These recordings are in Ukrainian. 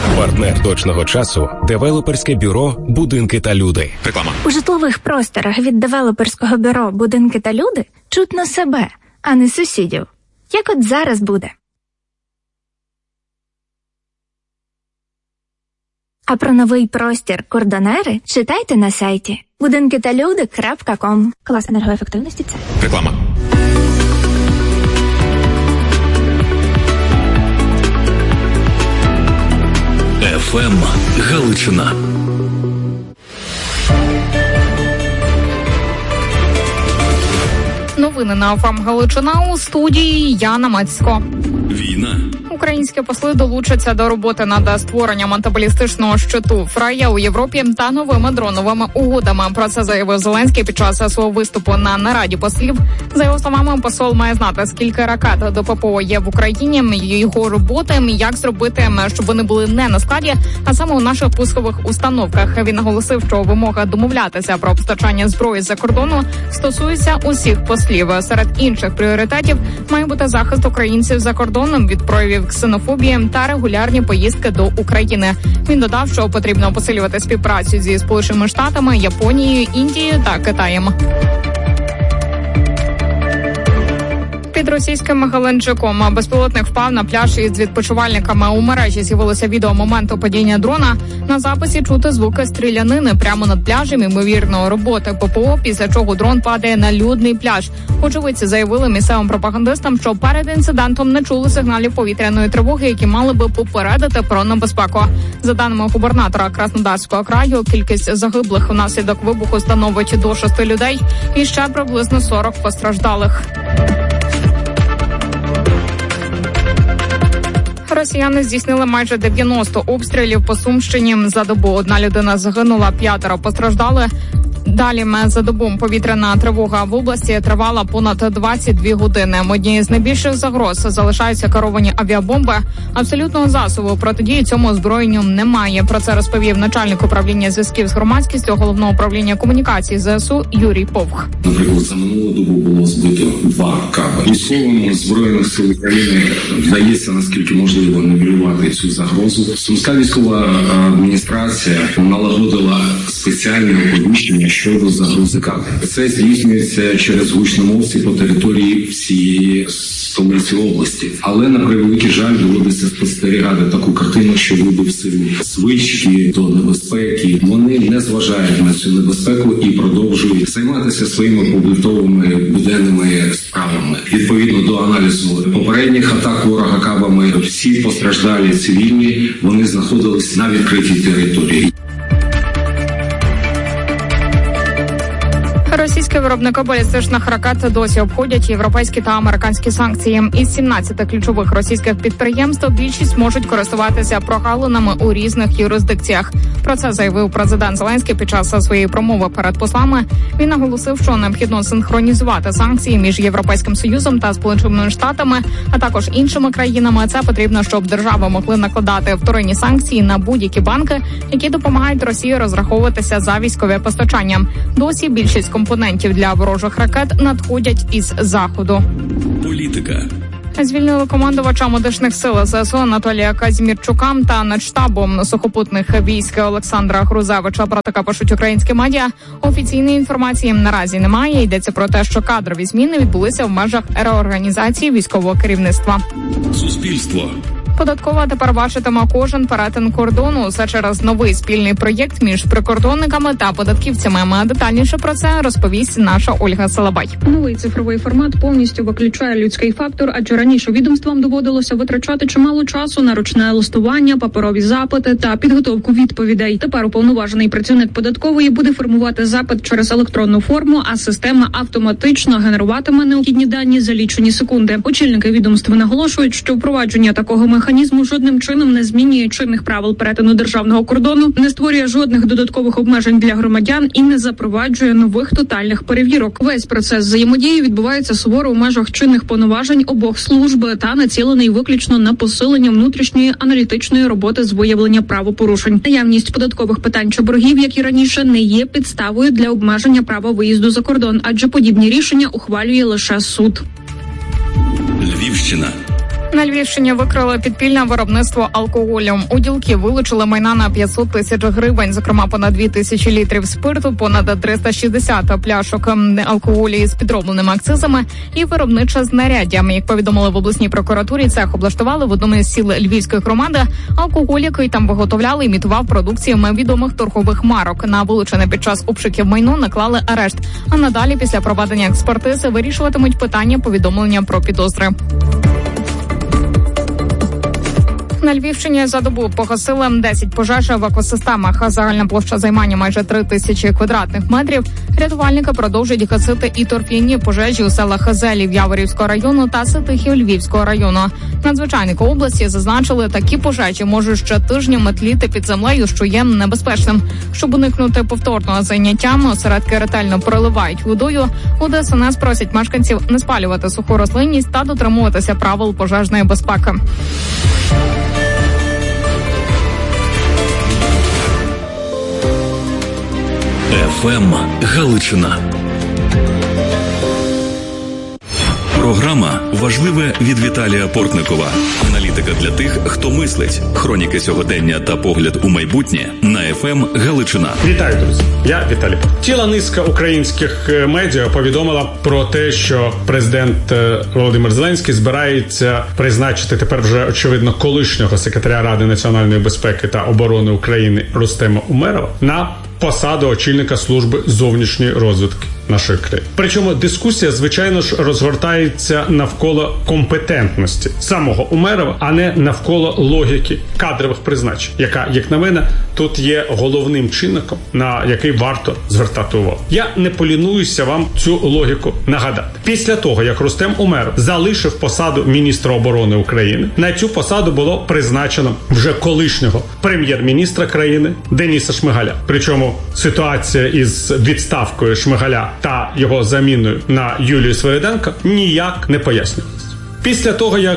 Партнер точного часу – девелоперське бюро «Будинки та люди». Реклама. У житлових просторах від девелоперського бюро «Будинки та люди» чутно себе, а не сусідів. Як от зараз буде. А про новий простір «Кордонери» читайте на сайті budinkitalude.com. Клас енергоефективності – це. Реклама. ФМ Галичина. Новини на ФМ Галичина, у студії Яна Мацько. Війна. Українські посли долучаться до роботи над створенням антибалістичного щиту Фрея у Європі та новими дроновими угодами. Про це заявив Зеленський під час свого виступу на нараді послів. За його словами, посол має знати, скільки ракет до ППО є в Україні, його роботи, як зробити, щоб вони були не на складі, а саме у наших пускових установках. Він наголосив, що вимога домовлятися про постачання зброї з-за кордону стосується усіх послів. Серед інших пріоритетів має бути захист українців за кордоном від проявів ксенофобії та регулярні поїздки до України. Він додав, що потрібно посилювати співпрацю зі Сполученими Штатами, Японією, Індією та Китаєм. Під російським Геленджиком безпілотник впав на пляж із відпочивальниками. У мережі з'явилося відео моменту падіння дрона. На записі чути звуки стрілянини прямо над пляжем, ймовірно, роботи ППО, після чого дрон падає на людний пляж. Очевидці заявили місцевим пропагандистам, що перед інцидентом не чули сигналів повітряної тривоги, які мали би попередити про небезпеку. За даними губернатора Краснодарського краю, кількість загиблих внаслідок вибуху становить до 6 людей і ще приблизно 40 постраждалих. Росіяни здійснили майже 90 обстрілів по Сумщині за добу. Одна людина загинула, 5 постраждали. Далі за добу повітряна тривога в області тривала понад 22 години. Однією з найбільших загроз залишаються керовані авіабомби. Абсолютного засобу протидії цьому озброєнню немає. Про це розповів начальник управління зв'язків з громадськістю Головного управління комунікації ЗСУ Юрій Повх. Наприклад, за минулу добу було збито 2 каби. Військовим Збройних сил України вдається, наскільки можливо, нівелювати цю загрозу. Сумська військова адміністрація налагодила спеціальне оповіщення щодо загрози каби. Це здійснюється через гучномовці по території всієї столиці області. Але, на превеликий жаль, доводиться спостерігати таку картину, що люди в силу звички до небезпеки. Вони не зважають на цю небезпеку і продовжують займатися своїми побутовими буденними справами. Відповідно до аналізу попередніх атак ворога кабами, всі постраждалі цивільні, вони знаходились на відкритій території. Російські виробники балістичних ракет досі обходять європейські та американські санкції. Із 17 ключових російських підприємств більшість можуть користуватися прогалинами у різних юрисдикціях. Про це заявив президент Зеленський під час своєї промови перед послами. Він наголосив, що необхідно синхронізувати санкції між Європейським Союзом та Сполученими Штатами, а також іншими країнами. Це потрібно, щоб держави могли накладати вторинні санкції на будь-які банки, які допомагають Росії розраховуватися за військове постачання. Досі більшість компонентів для ворожих ракет надходять із Заходу. Політика. Звільнили командувача медичних сил ЗСУ Анатолія Казімірчука та начштабу сухопутних військ Олександра Грузевича. Про таке пишуть українські медіа. Офіційної інформації наразі немає. Йдеться про те, що кадрові зміни відбулися в межах реорганізації військового керівництва. Суспільство. Податкова тепер бачитиме кожен перетин кордону. Це через новий спільний проєкт між прикордонниками та податківцями. Детальніше про це розповість наша Ольга Салабай. Новий цифровий формат повністю виключає людський фактор, адже раніше відомствам доводилося витрачати чимало часу на ручне листування, паперові запити та підготовку відповідей. Тепер уповноважений працівник податкової буде формувати запит через електронну форму, а система автоматично генеруватиме необхідні дані за лічені секунди. Очільники відомств наголошують, що впровадження такого механізму жодним чином не змінює чинних правил перетину державного кордону, не створює жодних додаткових обмежень для громадян і не запроваджує нових тотальних перевірок. Весь процес взаємодії відбувається суворо у межах чинних повноважень обох служб та націлений виключно на посилення внутрішньої аналітичної роботи з виявлення правопорушень. Наявність податкових питань чи боргів, як і раніше, не є підставою для обмеження права виїзду за кордон, адже подібні рішення ухвалює лише суд. Львівщина. На Львівщині викрили підпільне виробництво алкоголю. У ділків вилучили майна на 500 тисяч гривень, зокрема понад 2000 літрів спирту, понад 360 пляшок алкоголю з підробленими акцизами і виробниче знаряддя. Як повідомили в обласній прокуратурі, цех облаштували в одному із сіл Львівської громади. Алкоголь, який там виготовляли, імітував продукціями відомих торгових марок. На вилучене під час обшуків майно наклали арешт. А надалі, після проведення експертизи, вирішуватимуть питання повідомлення про підозри. На Львівщині за добу погасили 10 пожеж в екосистемах. Загальна площа займання майже 3000 квадратних метрів. Рятувальники продовжують гасити і торфяні пожежі у селах Зелів Яворівського району та Ситихів Львівського району. Надзвичайники області зазначили, такі пожежі можуть ще тижнями тліти під землею, що є небезпечним. Щоб уникнути повторного заняття, осередки ретельно проливають водою. У ДСНС просять мешканців не спалювати суху рослинність та дотримуватися правил пожежної безпеки. ФМ Галичина. Програма «Важливе» від Віталія Портникова. Аналітика для тих, хто мислить. Хроніки сьогодення та погляд у майбутнє на ФМ Галичина. Вітаю, друзі. Я Віталій. Ціла низка українських медіа повідомила про те, що президент Володимир Зеленський збирається призначити тепер вже, очевидно, колишнього секретаря Ради національної безпеки та оборони України Рустема Умерова на посаду очільника служби зовнішньої розвідки нашої країни. Причому дискусія, звичайно ж, розгортається навколо компетентності самого Умерова, а не навколо логіки кадрових призначень, яка, як на мене, тут є головним чинником, на який варто звертати увагу. Я не полінуюся вам цю логіку нагадати. Після того, як Рустем Умеров залишив посаду міністра оборони України, на цю посаду було призначено вже колишнього прем'єр-міністра країни Дениса Шмигаля. Причому ситуація із відставкою Шмигаля та його заміною на Юлію Свириденко ніяк не пояснювалася. Після того, як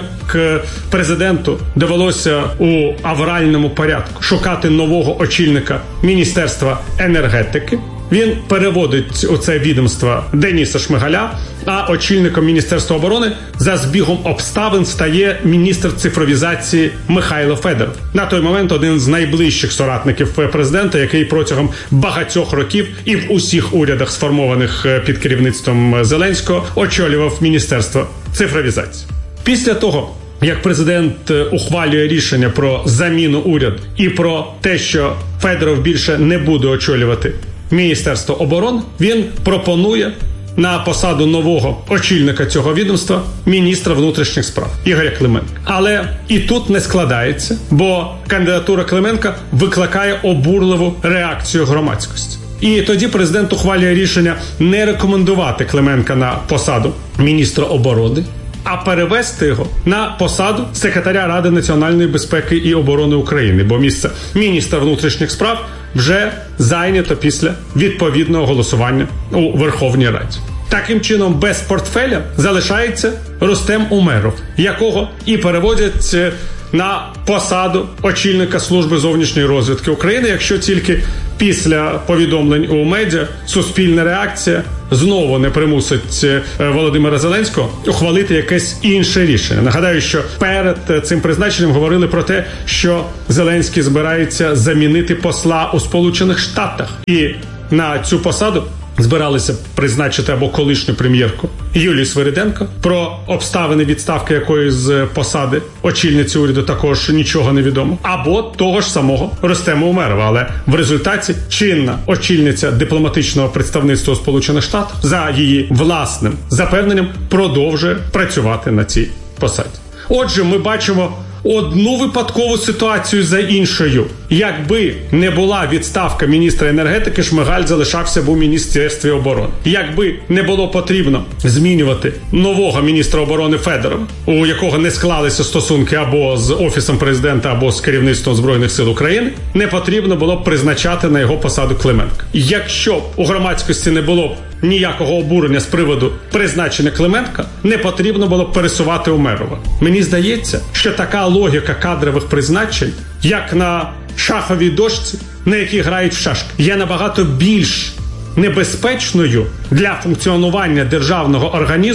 президенту довелося у авральному порядку шукати нового очільника Міністерства енергетики, він переводить у це відомство Дениса Шмигаля, а очільником Міністерства оборони за збігом обставин стає міністр цифровізації Михайло Федоров. На той момент один з найближчих соратників президента, який протягом багатьох років і в усіх урядах, сформованих під керівництвом Зеленського, очолював Міністерство цифровізації. Після того, як президент ухвалює рішення про заміну уряду і про те, що Федоров більше не буде очолювати Міністерство оборони, він пропонує на посаду нового очільника цього відомства міністра внутрішніх справ Ігоря Клименка. Але і тут не складається, бо кандидатура Клименка викликає обурливу реакцію громадськості. І тоді президент ухвалює рішення не рекомендувати Клименка на посаду міністра оборони, а перевести його на посаду секретаря Ради національної безпеки і оборони України, бо місце міністра внутрішніх справ вже зайнято після відповідного голосування у Верховній Раді. Таким чином, без портфеля залишається Рустем Умеров, якого і переводять на посаду очільника служби зовнішньої розвідки України, якщо тільки після повідомлень у медіа суспільна реакція знову не примусить Володимира Зеленського ухвалити якесь інше рішення. Нагадаю, що перед цим призначенням говорили про те, що Зеленський збирається замінити посла у Сполучених Штатах. І на цю посаду збиралися призначити або колишню прем'єрку Юлію Свириденко, про обставини відставки якої з посади очільниці уряду також нічого не відомо, або того ж самого Рустема Умерова. Але в результаті чинна очільниця дипломатичного представництва у Сполучених Штатах за її власним запевненням продовжує працювати на цій посаді. Отже, ми бачимо одну випадкову ситуацію за іншою. Якби не була відставка міністра енергетики, Шмигаль залишався б у Міністерстві оборони. Якби не було потрібно змінювати нового міністра оборони Федорова, у якого не склалися стосунки або з Офісом президента, або з керівництвом Збройних сил України, не потрібно було б призначати на його посаду Клименка. Якщо б у громадськості не було ніякого обурення з приводу призначення Клименка, не потрібно було б пересувати Умерова. Мені здається, що така логіка кадрових призначень, як на шаховій дошці, на якій грають в шашки, є набагато більш небезпечною для функціонування державного організму,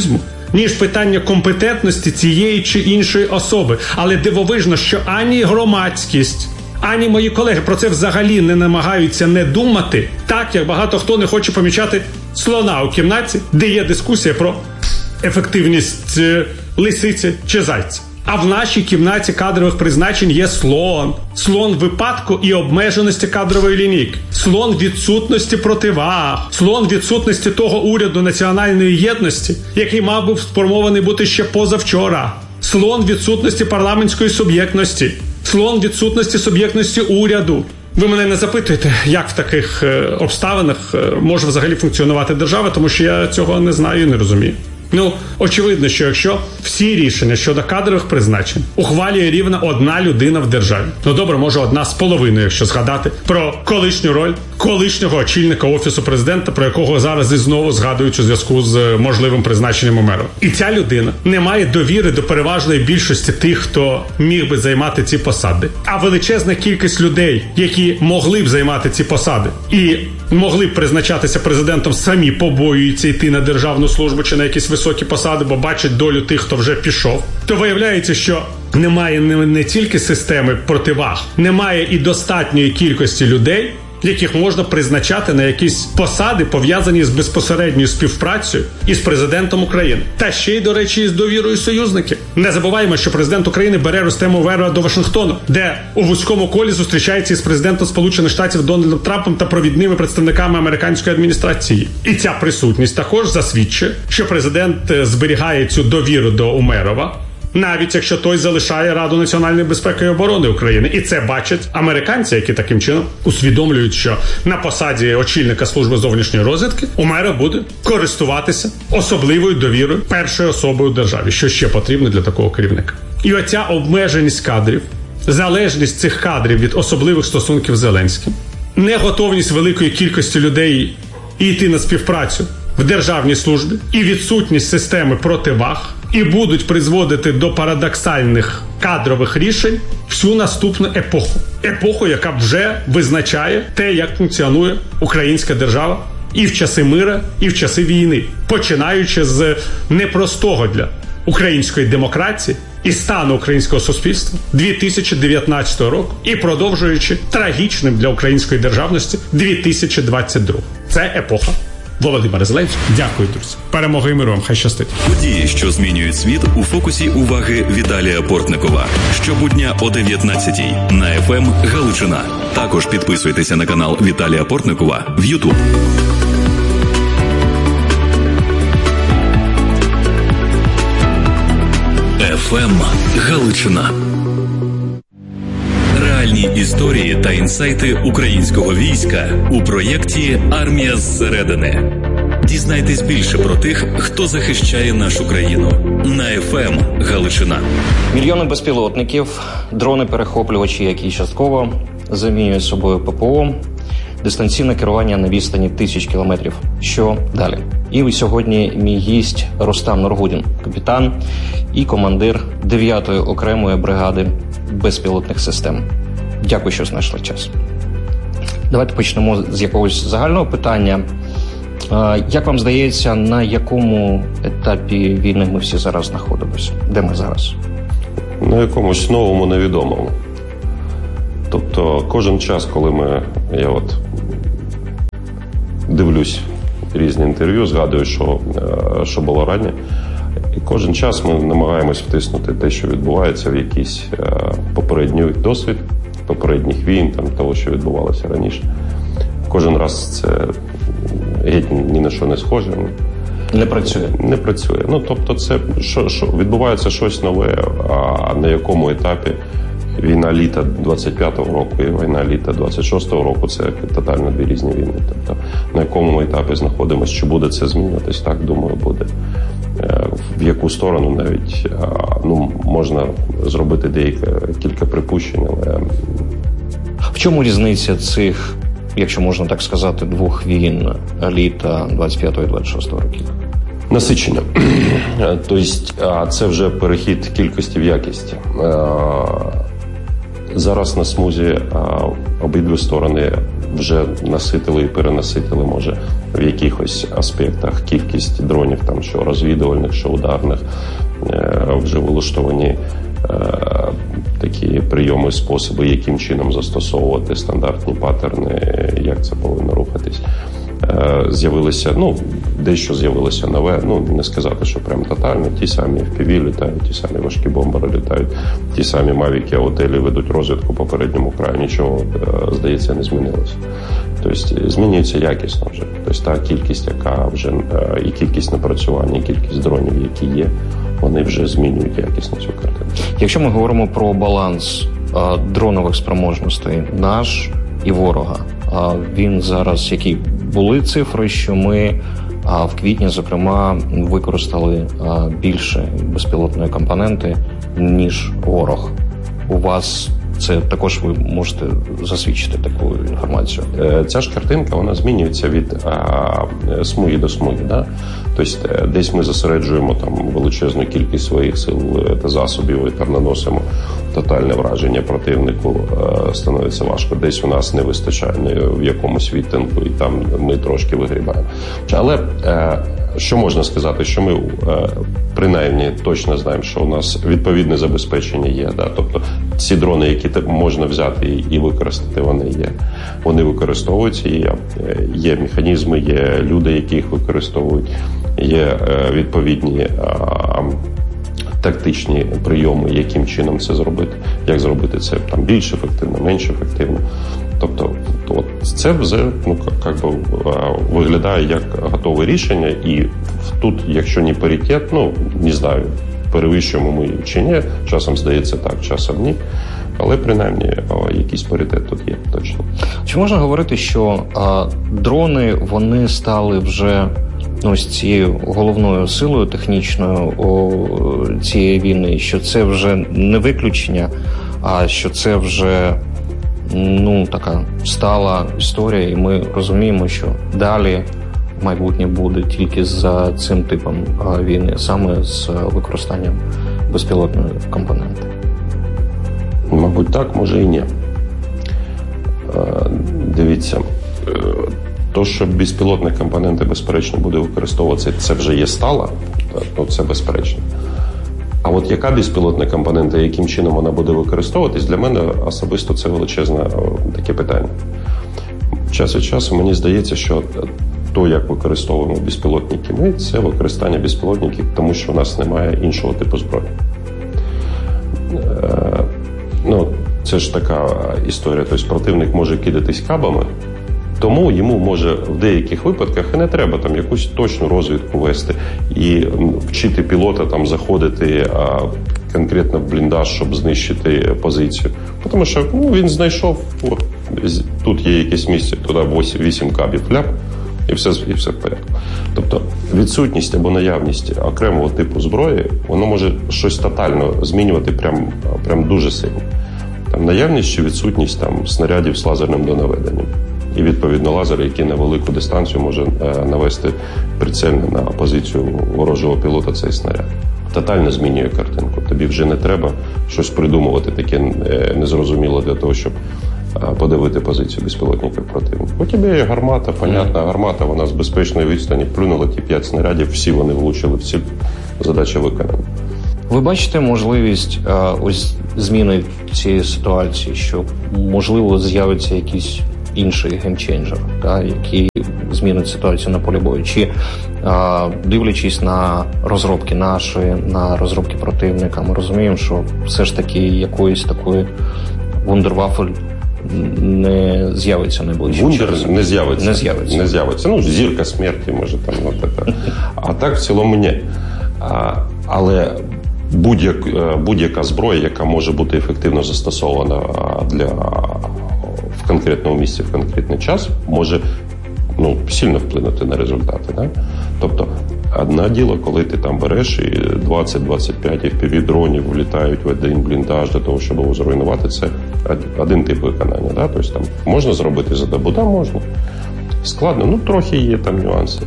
ніж питання компетентності цієї чи іншої особи. Але дивовижно, що ані громадськість, ані мої колеги про це взагалі не намагаються не думати, так як багато хто не хоче помічати слона у кімнаті, де є дискусія про ефективність лисиці чи зайця. А в нашій кімнаті кадрових призначень є слон. Слон випадку і обмеженості кадрової лінійки. Слон відсутності противаг. Слон відсутності того уряду національної єдності, який мав би сформований бути ще позавчора. Слон відсутності парламентської суб'єктності. Слон відсутності суб'єктності уряду. Ви мене не запитуєте, як в таких обставинах може взагалі функціонувати держава, тому що я цього не знаю і не розумію. Очевидно, що якщо всі рішення щодо кадрових призначень ухвалює рівно одна людина в державі, добре, може 1,5, якщо згадати про колишню роль колишнього очільника Офісу Президента, про якого зараз і знову згадують у зв'язку з можливим призначенням Умерова. І ця людина не має довіри до переважної більшості тих, хто міг би займати ці посади. А величезна кількість людей, які могли б займати ці посади і могли б призначатися президентом, самі побоюються йти на державну службу чи на якісь високі посади, бо бачать долю тих, хто вже пішов, то виявляється, що немає не тільки системи противаг, немає і достатньої кількості людей, яких можна призначати на якісь посади, пов'язані з безпосередньою співпрацею із президентом України. Та ще й, до речі, із довірою союзників. Не забуваємо, що президент України бере Рустема Умерова до Вашингтону, де у вузькому колі зустрічається із президентом Сполучених Штатів Дональдом Трампом та провідними представниками американської адміністрації. І ця присутність також засвідчує, що президент зберігає цю довіру до Умерова, навіть якщо той залишає Раду національної безпеки і оборони України. І це бачать американці, які таким чином усвідомлюють, що на посаді очільника служби зовнішньої розвідки Умеров буде користуватися особливою довірою першої особи у державі, що ще потрібно для такого керівника. І оця обмеженість кадрів, залежність цих кадрів від особливих стосунків з Зеленським, неготовність великої кількості людей йти на співпрацю в державній службі і відсутність системи противаг і будуть призводити до парадоксальних кадрових рішень всю наступну епоху. Епоху, яка вже визначає те, як функціонує українська держава і в часи мира, і в часи війни. Починаючи з непростого для української демократії і стану українського суспільства 2019 року і продовжуючи трагічним для української державності 2022. Це епоха Володимира Зеленського. Дякую, друзі. Перемоги і миру вам. Хай щастить. Події, що змінюють світ, у фокусі уваги Віталія Портникова. Щобудня о 19-й на ФМ Галичина. Також підписуйтеся на канал Віталія Портникова в YouTube. ФМ Галичина. Реальні історії та інсайти українського війська у проєкті «Армія зсередини». Дізнайтесь більше про тих, хто захищає нашу країну. На ФМ Галичина. Мільйони безпілотників, дрони-перехоплювачі, які частково замінюють собою ППО, дистанційне керування на відстані 1000 кілометрів. Що далі? І сьогодні мій гість Рустам Нургудін, капітан і командир 9-ї окремої бригади безпілотних систем. Дякую, що знайшли час. Давайте почнемо з якогось загального питання. Як вам здається, на якому етапі війни ми всі зараз знаходимося? Де ми зараз? На якомусь новому, невідомому. Тобто кожен час, коли я дивлюсь різні інтерв'ю, згадую, що було раніше, і кожен час ми намагаємось втиснути те, що відбувається, в якийсь попередній досвід, попередніх війн, того, що відбувалося раніше. Кожен раз це геть ні на що не схоже. Не працює? Не працює. Тобто це відбувається щось нове, а на якому етапі війна літа 25-го року і війна літа 26-го року – це тотально дві різні війни. Тобто на якому ми етапі знаходимося, чи буде це змінюватись, так, думаю, буде. В яку сторону навіть, можна зробити кілька припущень, але... В чому різниця цих, якщо можна так сказати, двох війн літа 25-го і 26-го років? Насичення. Тобто це вже перехід кількості в якість. Зараз на смузі обидві сторони вже наситили і перенаситили, може, в якихось аспектах кількість дронів, там, що розвідувальних, що ударних, вже влаштовані такі прийоми, способи, яким чином застосовувати стандартні паттерни, як це повинно рухатись. З'явилося, дещо з'явилося нове, не сказати, що прям тотально, ті самі FPV літають, ті самі важкі бомбери літають, ті самі мавіки, готелі ведуть розвідку по передньому краю, нічого, здається, не змінилося. Тобто, змінюється якісно вже. Тобто, та кількість, яка вже, і кількість напрацювання, і кількість дронів, які є, вони вже змінюють якісно цю картину. Якщо ми говоримо про баланс дронових спроможностей наш і ворога, він зараз, які були цифри, що ми в квітні, зокрема, використали більше безпілотної компоненти, ніж ворог. У вас це також ви можете засвідчити таку інформацію. Ця ж картинка, вона змінюється від смуги до смуги. Да? Тобто десь ми зосереджуємо там величезну кількість своїх сил та засобів і там наносимо тотальне враження противнику, становиться важко. Десь у нас не вистачає в якомусь відтинку, і там ми трошки вигрібаємо. Але що можна сказати, що ми принаймні точно знаємо, що у нас відповідне забезпечення є. Да? Тобто ці дрони, які можна взяти і використати, вони є. Вони використовуються, є механізми, є люди, які їх використовують, є відповідні тактичні прийоми, яким чином це зробити, як зробити це там більш ефективно, менш ефективно. Тобто це вже виглядає як готове рішення, і тут, якщо не паритет, не знаю, перевищуємо ми чи ні, часом здається так, часом ні, але принаймні якийсь паритет тут є точно. Чи можна говорити, що дрони, вони стали вже ось цією головною силою технічною цієї війни, що це вже не виключення, а що це вже така стала історія, і ми розуміємо, що далі майбутнє буде тільки за цим типом війни, саме з використанням безпілотної компоненти? Мабуть, так, може і ні. Дивіться, то, що безпілотні компоненти, безперечно, буде використовуватися, це вже є стало, це безперечно. А от яка безпілотна компонента, яким чином вона буде використовуватись, для мене особисто це величезне таке питання. Час від часу мені здається, що то, як використовуємо безпілотники ми, це використання безпілотників, тому що у нас немає іншого типу зброї. Це ж така історія, тобто противник може кидатись кабами, тому йому може в деяких випадках і не треба там якусь точну розвідку вести і вчити пілота там заходити конкретно в бліндаж, щоб знищити позицію. Тому що він знайшов, тут є якесь місце, туди 8 кабів ляп, і все в порядку. Тобто відсутність або наявність окремого типу зброї, воно може щось тотально змінювати прям дуже сильно. Там наявність чи відсутність там снарядів з лазерним донаведенням. І, відповідно, лазер, який на велику дистанцію може навести прицельно на позицію ворожого пілота цей снаряд. Тотально змінює картинку. Тобі вже не треба щось придумувати таке незрозуміло для того, щоб подивити позицію безпілотника противника. У тебе є гармата, понятна гармата, вона з безпечної відстані плюнула ті 5 снарядів, всі вони влучили в ціль, задача виконана. Ви бачите можливість ось зміни цієї ситуації, що, можливо, з'явиться якийсь інший геймченджер, який змінить ситуацію на полі бою? Чи, дивлячись на розробки наші, на розробки противника, ми розуміємо, що все ж таки якоїсь такої вундервафель не з'явиться найближчим часом? Вундер не з'явиться. Зірка смерті, може, там, така. А так, в цілому, ні. Але будь-яка зброя, яка може бути ефективно застосована в конкретному місці, в конкретний час, може сильно вплинути на результати. Да? Тобто, одне діло, коли ти там береш і 20-25 FPV-дронів влітають в один бліндаж для того, щоб його зруйнувати, це один тип виконання. Да? Тобто, там можна зробити за добу? Да, можна. Складно, трохи є там нюанси.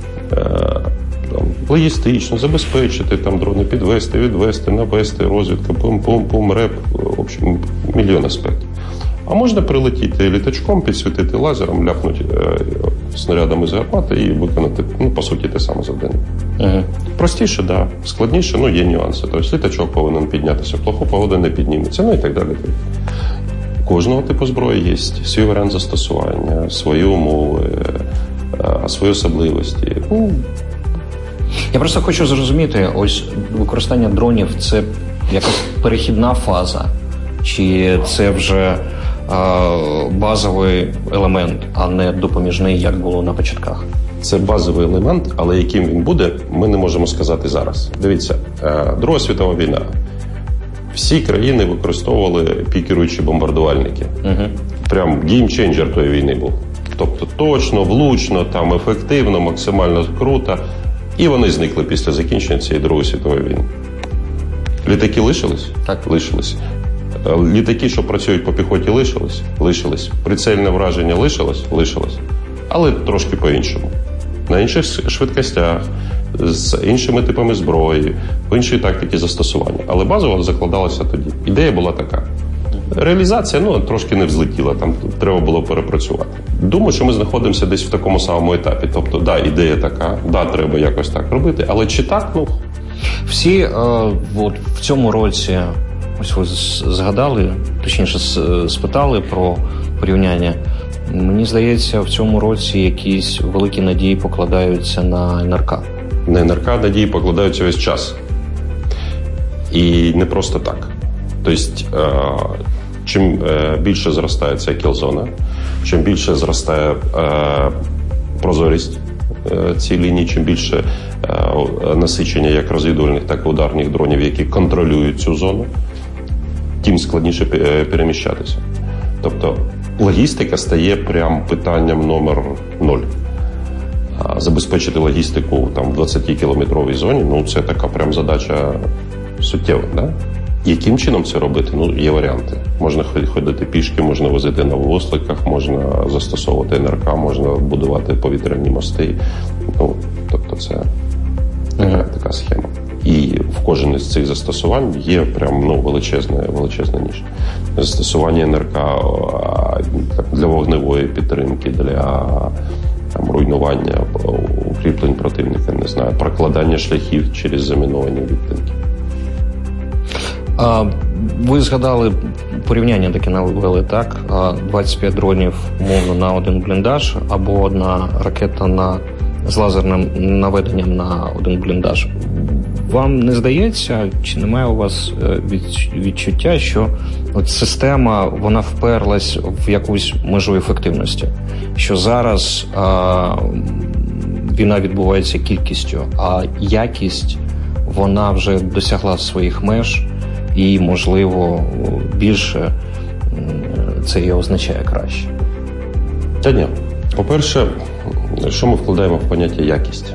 Логістично, забезпечити там дрони, підвести, відвести, навести, розвідка, пум-пум-пум, реп, в общем, мільйон аспектів. А можна прилетіти літачком, підсвітити лазером, ляпнути снарядами з гармати і виконати, по суті, те саме завдання. Простіше, да. Складніше, є нюанси. Тобто літачок повинен піднятися, в плоху погоду не підніметься, і так далі. Кожного типу зброї є свій варіант застосування, свої умови, свої особливості. Я просто хочу зрозуміти, ось використання дронів – це якась перехідна фаза? Чи це вже базовий елемент, а не допоміжний, як було на початках? Це базовий елемент, але яким він буде, ми не можемо сказати зараз. Дивіться, Друга світова війна. Всі країни використовували пікіруючі бомбардувальники. Прям геймченджер тої війни був. Тобто точно, влучно, ефективно, максимально круто. І вони зникли після закінчення цієї Другої світової війни. Літаки лишились? Так. Лишились. Літаки, що працюють по піхоті, лишились? Лишились. Прицельне враження лишилось? Лишилось. Але трошки по-іншому. На інших швидкостях, з іншими типами зброї, по іншій тактиці застосування. Але базово закладалося тоді. Ідея була така. Реалізація, трошки не взлетіла, там треба було перепрацювати. Думаю, що ми знаходимося десь в такому самому етапі. Тобто, ідея така, треба якось так робити, але чи так, Всі в цьому році, ось ви згадали, точніше спитали про порівняння. Мені здається, в цьому році якісь великі надії покладаються на НРК. На НРК надії покладаються весь час. І не просто так. Тобто, чим більше зростає ця кілзона, чим більше зростає прозорість цієї лінії, чим більше насичення як розвідувальних, так і ударних дронів, які контролюють цю зону, тим складніше переміщатися. Тобто логістика стає прям питанням номер 0. Забезпечити логістику в 20-кілометровій зоні, це така прям задача суттєва, да? Яким чином це робити? Є варіанти. Можна ходити пішки, можна возити на вузликах, можна застосовувати НРК, можна будувати повітряні мости. Тобто це така схема. І в кожен із цих застосувань є прям величезна ніша. Застосування НРК для вогневої підтримки, для руйнування укріплень противника, прокладання шляхів через заміновані відтинки. Ви згадали порівняння таке навели, так? 25 дронів, умовно, на один бліндаж або одна ракета з лазерним наведенням на один бліндаж. Вам не здається, чи немає у вас відчуття, що система, вона вперлась в якусь межу ефективності? Що зараз війна відбувається кількістю, а якість, вона вже досягла своїх меж, і, можливо, більше це і означає краще? Та ні. По-перше, що ми вкладаємо в поняття якість?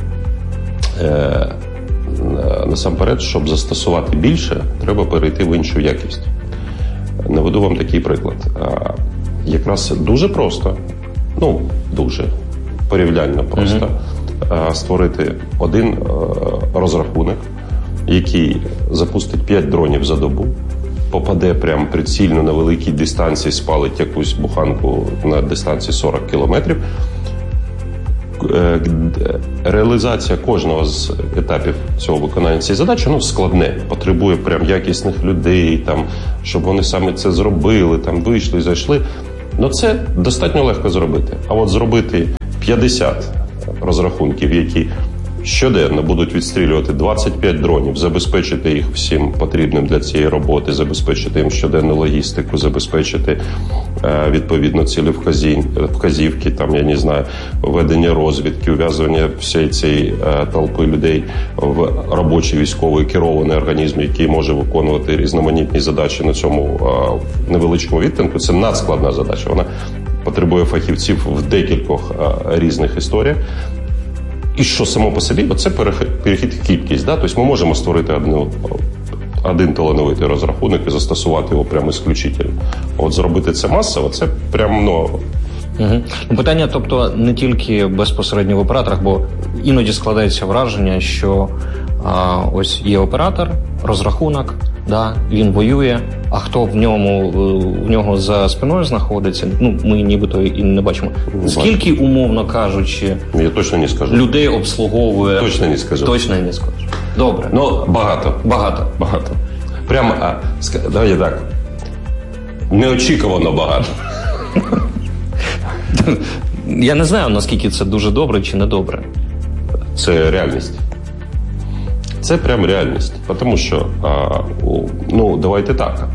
Насамперед, щоб застосувати більше, треба перейти в іншу якість. Наведу вам такий приклад. Якраз дуже просто, дуже порівняльно просто, створити один розрахунок, який запустить 5 дронів за добу, попаде прямо прицільно на великій дистанції, спалить якусь буханку на дистанції 40 кілометрів. Реалізація кожного з етапів цього виконання цієї задачі складне, потребує прям якісних людей, щоб вони саме це зробили, вийшли, зайшли. Це достатньо легко зробити. А от зробити 50 розрахунків, які щоденно будуть відстрілювати 25 дронів, забезпечити їх всім потрібним для цієї роботи, забезпечити їм щоденну логістику, забезпечити відповідно цілі вказівки, ведення розвідки, ув'язування всієї цієї толпи людей в робочий військовий керований організм, який може виконувати різноманітні задачі на цьому невеличкому відтинку. Це надскладна задача. Вона потребує фахівців в декількох різних історіях. І що само по собі, це перехід в кількість. Да? Тобто ми можемо створити один талановитий розрахунок і застосувати його прямо ісключительно. От зробити це масово, це прямо Питання, тобто, не тільки безпосередньо в операторах, бо іноді складається враження, що ось є оператор, розрахунок, да, він воює, а хто в нього за спиною знаходиться, ми нібито і не бачимо. Скільки, умовно кажучи, я точно не скажу. Людей обслуговує? Точно не скажу. Точно не скажу. Добре. Багато. Прямо, давайте так, неочікувано багато. Я не знаю, наскільки це дуже добре чи не добре. Це реальність. Це прям реальність. Тому що, давайте так,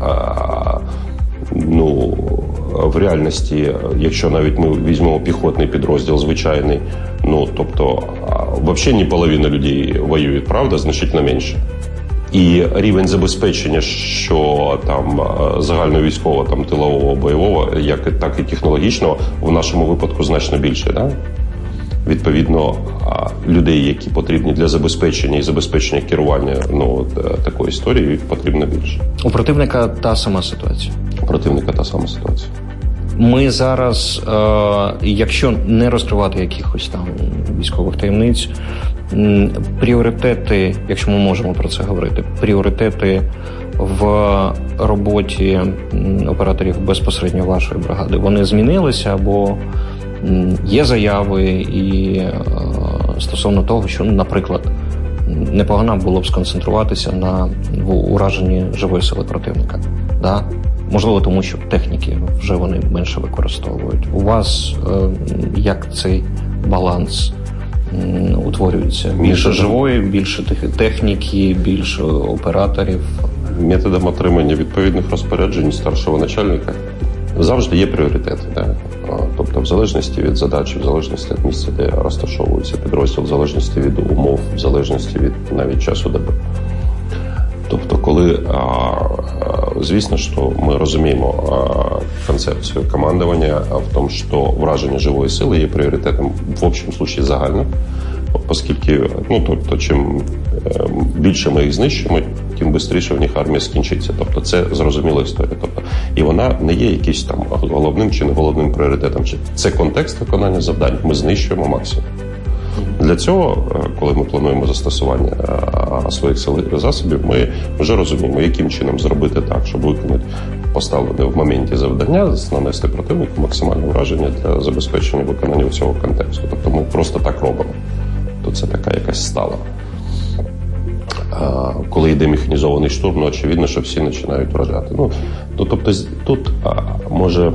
в реальності, якщо навіть ми візьмемо піхотний підрозділ звичайний, тобто, взагалі не половина людей воюють, правда, значительно менше. І рівень забезпечення, що там загальновійськового, там тилового, бойового, так і технологічного, в нашому випадку значно більше. Да? Відповідно, людей, які потрібні для забезпечення і забезпечення керування такої історії, їх потрібно більше. У противника та сама ситуація. Ми зараз, якщо не розкривати якихось там військових таємниць, пріоритети, якщо ми можемо про це говорити, пріоритети в роботі операторів безпосередньо вашої бригади, вони змінилися, або є заяви і стосовно того, що, наприклад, непогано було б сконцентруватися на ураженні живої сили противника. Да? Можливо, тому що техніки вже вони менше використовують. У вас як цей баланс утворюється? Більше живої, більше техніки, більше операторів? Методом отримання відповідних розпоряджень старшого начальника завжди є пріоритети. Да? Тобто в залежності від задачі, в залежності від місця, де розташовується підрозділ, в залежності від умов, в залежності від навіть часу доби. Тобто, коли, звісно, що ми розуміємо концепцію командування в тому, що враження живої сили є пріоритетом в общому случаї загально, оскільки, тобто, чим більше ми їх знищимо, тим швидше в них армія скінчиться. Тобто, це зрозуміла історія. Тобто, і вона не є якийсь там головним чи не головним пріоритетом. Це контекст виконання завдань. Ми знищуємо максимум. Для цього, коли ми плануємо застосування своїх сил і засобів, ми вже розуміємо, яким чином зробити так, щоб виконати поставлене в моменті завдання, нанести противнику максимальне враження для забезпечення виконання цього контексту. Тобто ми просто так робимо. То це така якась стала. Коли йде механізований штурм, очевидно, що всі починають вражати. Тобто тут може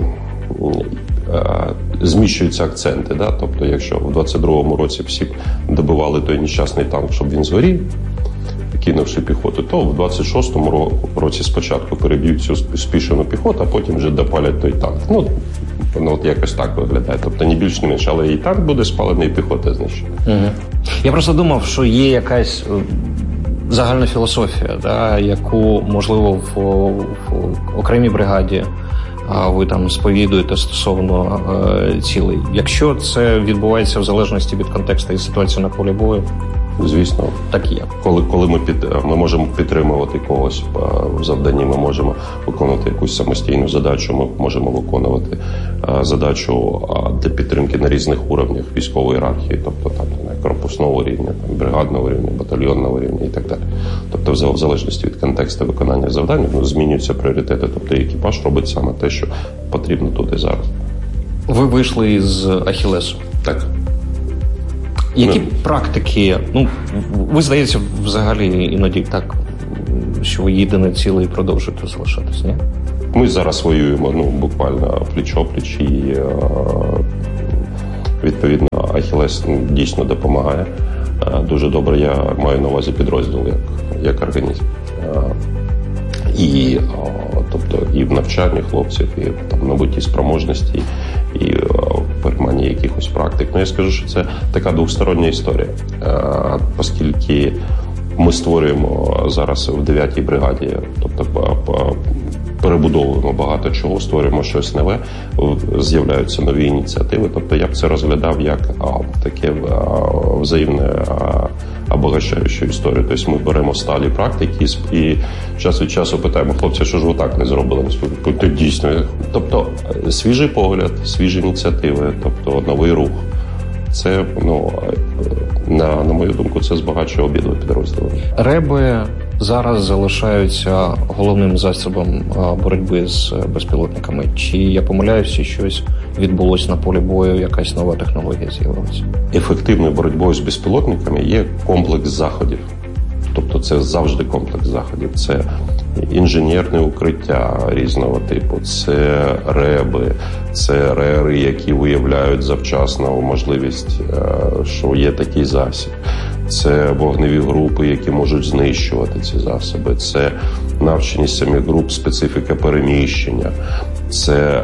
зміщуються акценти. Да? Тобто, якщо в 22-му році всі добивали той нещасний танк, щоб він згорів, кинувши піхоту, то в 26-му році спочатку переб'ють цю спішену піхоту, а потім вже допалять той танк. От якось так виглядає. Тобто, ні більш, ні менше, але і танк буде спалений, і піхота знищена. Я просто думав, що є якась загальна філософія, да, яку, можливо, в окремій бригаді ви там сповідуєте стосовно цілей. Якщо це відбувається в залежності від контексту і ситуації на полі бою, звісно, так є. Коли ми можемо підтримувати когось в завданні, ми можемо виконувати якусь самостійну задачу, ми можемо виконувати задачу для підтримки на різних уровнях військової ієрархії, тобто там корпусного рівня, бригадного рівня, батальйонного рівня і так далі. Тобто в залежності від контексту виконання завдань змінюються пріоритети, тобто екіпаж робить саме те, що потрібно тут і зараз. Ви вийшли із Ахілесу. Так. Які практики, ви, здається, взагалі іноді так, що ви єдине ціле і продовжуєте залишатись, ні? Ми зараз воюємо, буквально пліч-опліч, і відповідно Ахілес дійсно допомагає. Дуже добре, я маю на увазі підрозділ як організм. І, тобто, і в навчанні хлопців, і там набутті спроможності, і в перейманні якихось практик. Я скажу, що це така двостороння історія, оскільки ми створюємо зараз в 9-й бригаді, тобто перебудовуємо багато чого, створюємо щось нове, з'являються нові ініціативи. Тобто я б це розглядав як таке взаємне обогащаючу історію. Тобто ми беремо сталі практики і час від часу питаємо: хлопці, що ж ви так не зробили? Дійсно. Тобто свіжий погляд, свіжі ініціативи, тобто новий рух. Це, на мою думку, це збагачує обидва підрозділи. РЕБи зараз залишаються головним засобом боротьби з безпілотниками. Чи я помиляюся, щось відбулося на полі бою, якась нова технологія з'явилася? Ефективною боротьбою з безпілотниками є комплекс заходів. Тобто це завжди комплекс заходів. Це інженерне укриття різного типу, це РЕБи, це РЕРи, які виявляють завчасно можливість, що є такий засіб. Це вогневі групи, які можуть знищувати ці засоби. Це навченість самих груп, специфіка переміщення. Це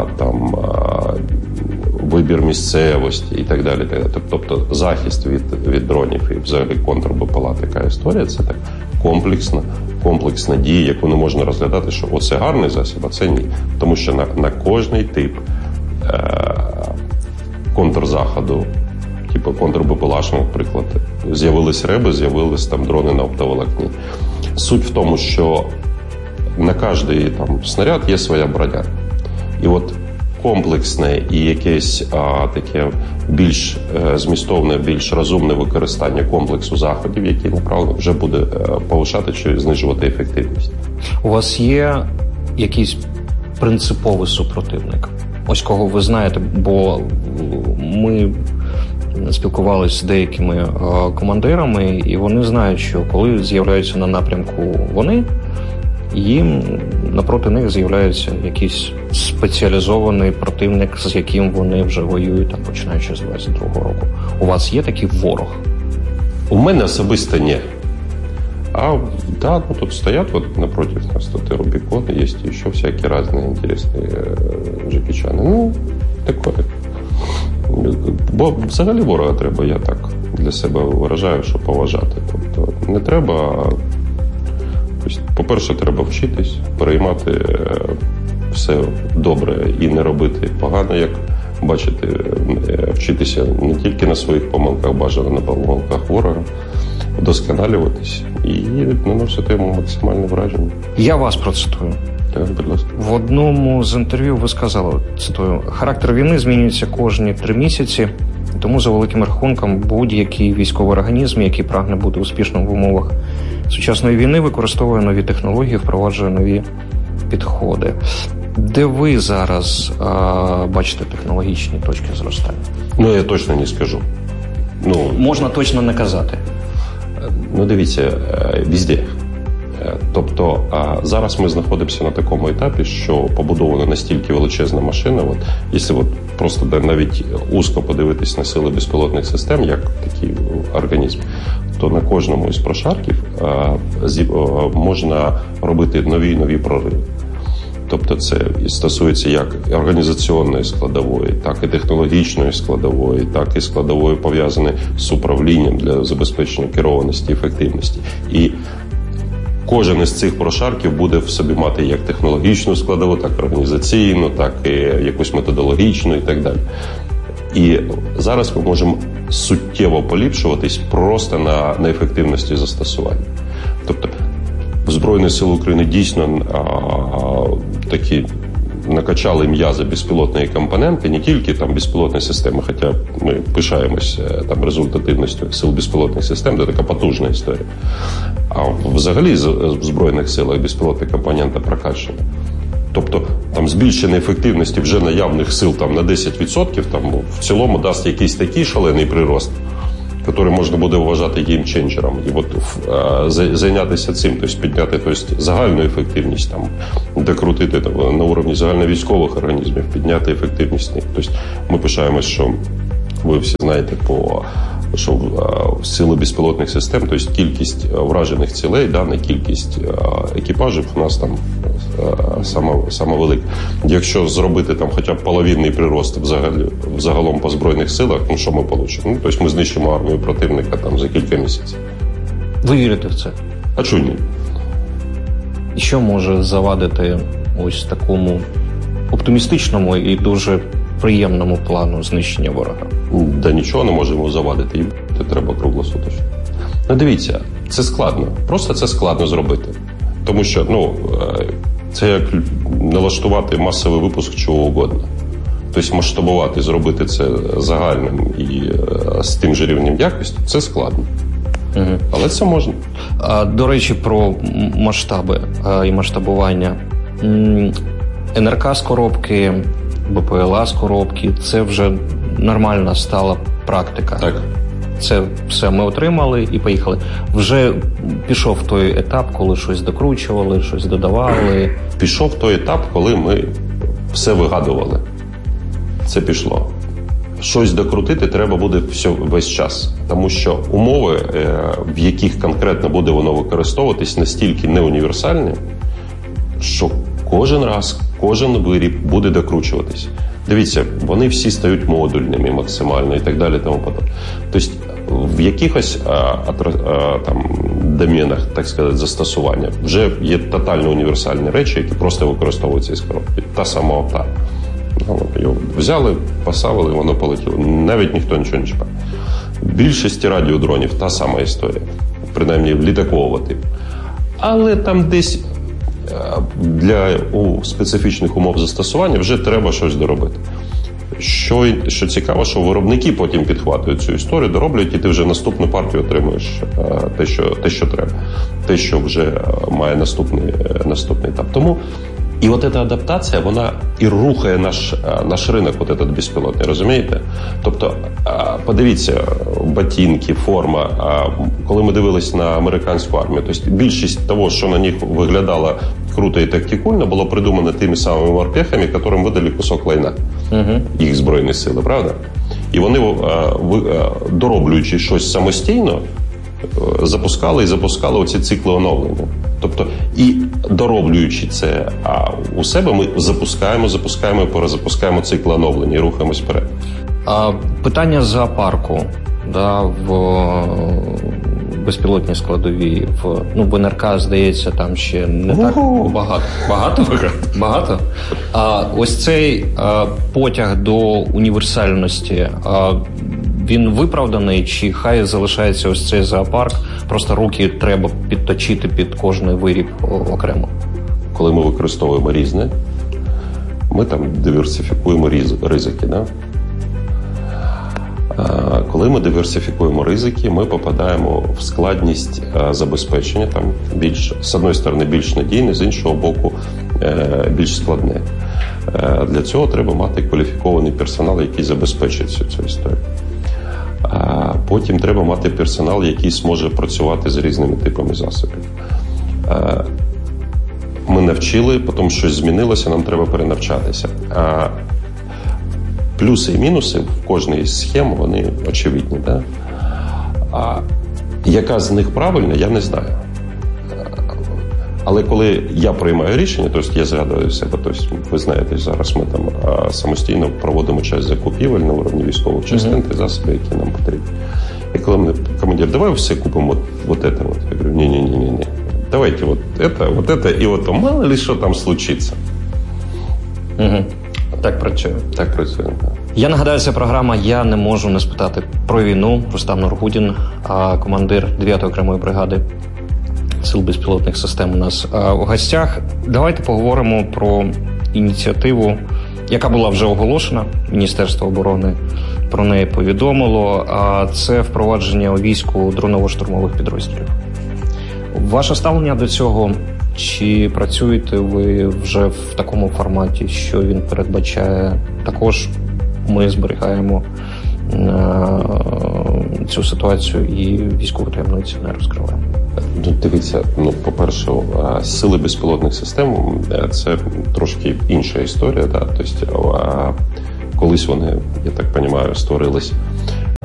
вибір місцевості і так далі. Тобто захист від дронів і взагалі контрБПЛА, така історія. Це так комплексна дія, яку не можна розглядати, що оце гарний засіб, а це ні. Тому що на кожний тип контрзаходу, типу контрБПЛАшного, наприклад, з'явились РЕБи, з'явились там дрони на оптоволокні. Суть в тому, що на кожний там снаряд є своя броня. І от комплексне і якесь таке більш змістовне, більш розумне використання комплексу заходів, які направлені, вже буде повишати чи знижувати ефективність. У вас є якийсь принциповий супротивник? Ось кого ви знаєте, бо ми спілкувалися з деякими командирами, і вони знають, що коли з'являються на напрямку вони, їм напроти них з'являється якийсь спеціалізований противник, з яким вони вже воюють, там, починаючи з 22-го року. У вас є такий ворог? У мене особисто ні. Тут стоят напротив нас, тут и Рубикон, есть еще всякие разные интересные джекічани. Такое. Бо взагалі ворога треба, я так для себе виражаю, що поважати. Тобто не треба, по-перше, треба вчитись, переймати все добре і не робити погано, як бачити, вчитися не тільки на своїх помилках, бажано на помилках ворога, вдосконалюватись і наносити йому максимальне враження. Я вас процитую. Так, будь ласка. В одному з інтерв'ю ви сказали, цитую: «Характер війни змінюється кожні 3 місяці, тому за великим рахунком будь-який військовий організм, який прагне бути успішним в умовах сучасної війни, використовує нові технології, впроваджує нові підходи». Де ви зараз бачите технологічні точки зростання? Я точно не скажу. Можна точно не казати. Дивіться, везде. Тобто зараз ми знаходимося на такому етапі, що побудована настільки величезна машина, якщо просто навіть узко подивитись на сили безпілотних систем, як такий організм, то на кожному із прошарків можна робити нові прориви. Тобто це стосується як організаційної складової, так і технологічної складової, так і складової, пов'язаної з управлінням для забезпечення керованості і ефективності. І кожен із цих прошарків буде в собі мати як технологічну складову, так і організаційну, так і якусь методологічну і так далі. І зараз ми можемо суттєво поліпшуватись просто на ефективності застосування. Тобто в Збройні Сили України дійсно такі накачали м'язи безпілотної компоненти, не тільки там безпілотні системи, хоча ми пишаємось там результативністю сил безпілотних систем, це така потужна історія. А взагалі в Збройних силах безпілотні компоненти прокачені. Тобто там збільшення ефективності вже наявних сил там на 10%, там в цілому дасть якийсь такий шалений прирост, який можна буде вважати геймченджером. І зайнятися цим, тобто підняти загальну ефективність, там, докрутити на уровні загальновійськових організмів, підняти ефективність. Тобто ми пишаємось, що ви всі знаєте, що сили безпілотних систем, тобто кількість вражених цілей, на кількість екіпажів у нас там сама велика. Якщо зробити там хоча б половинний прирост взагалом по Збройних силах, що ми отримаємо? Тобто ми знищимо армію противника там за кілька місяців. Ви вірите в це? А чому ні? Що може завадити ось такому оптимістичному і дуже приємному плану знищення ворога? Да нічого не можемо завадити, і треба круглосуточно. Ну, дивіться, це складно. Просто це складно зробити. Тому що, це як налаштувати масовий випуск чого угодно. Тобто масштабувати, зробити це загальним і з тим же рівнем якості, це складно. Угу. Але це можна. До речі, про масштаби і масштабування. НРК з коробки, БПЛА з коробки – це вже нормальна стала практика. Так. Це все ми отримали і поїхали. Вже пішов той етап, коли щось докручували, щось додавали. Пішов той етап, коли ми все вигадували. Це пішло. Щось докрутити треба буде весь час. Тому що умови, в яких конкретно буде воно використовуватись, настільки неуніверсальні, що кожен раз, кожен виріб буде докручуватись. Дивіться, вони всі стають модульними максимально і так далі. Тому подобне. Тобто в якихось доменах, так сказати, застосування вже є тотально універсальні речі, які просто використовуються із коробки. Та сама ота. Його взяли, поставили, воно полетіло. Навіть ніхто нічого не чекав. В більшості радіодронів та сама історія. Принаймні літакового типу. Але там десь для специфічних умов застосування вже треба щось доробити. Що цікаво, що виробники потім підхватують цю історію, дороблюють, і ти вже наступну партію отримуєш те, що треба. Те, що вже має наступний етап. Тому і от ця адаптація, вона і рухає наш ринок, от этот безпілотний, розумієте? Тобто, подивіться, ботинки, форма, коли ми дивились на американську армію, тобто більшість того, що на них виглядало круто і тактикульно, було придумано тими самими морпехами, яким видали кусок лайна, їх Збройні сили, правда? І вони, дороблюючи щось самостійно, запускали оці цикли оновлення. Тобто, і дороблюючи це у себе, ми запускаємо і перезапускаємо цикли оновлення і рухаємось вперед. Питання зоопарку, в безпілотній складовій, в НРК, здається, там ще не так багато. Багато? Ось цей потяг до універсальності, він виправданий, чи хай залишається ось цей зоопарк, просто руки треба підточити під кожний виріб окремо? Коли ми використовуємо різне, ми там диверсифікуємо ризики. Да? Коли ми диверсифікуємо ризики, ми попадаємо в складність забезпечення, там з одної сторони більш надійне, з іншого боку більш складне. Для цього треба мати кваліфікований персонал, який забезпечить цю історію. Потім треба мати персонал, який зможе працювати з різними типами засобів. Ми навчили, потім щось змінилося, нам треба перенавчатися. Плюси і мінуси в кожній з схем, вони очевидні. Да? Яка з них правильна, я не знаю. Але коли я приймаю рішення, тобто я згадую себе, тобто ви знаєте, зараз ми там самостійно проводимо часть закупівель на уровні військових частин, ті засоби, які нам потрібні. І коли мене командир, давай все купимо вот это вот. Я говорю, ні. Давайте вот это, и вот мало ли що там случиться. Так працює. Так працює, так. Я нагадаю, це програма «Я не можу не спитати про війну». Рустам Нургудін, командир 9-ї окремої бригади Сил безпілотних систем у нас в гостях. Давайте поговоримо про ініціативу, яка була вже оголошена. Міністерство оборони про неї повідомило. Це впровадження у війську дроново-штурмових підрозділів. Ваше ставлення до цього? Чи працюєте ви вже в такому форматі, що він передбачає? Також ми зберігаємо цю ситуацію і військову таємницю не розкриваємо. Дивіться, по-перше, сили безпілотних систем – це трошки інша історія. Да? Тобто, колись вони, я так розумію, створились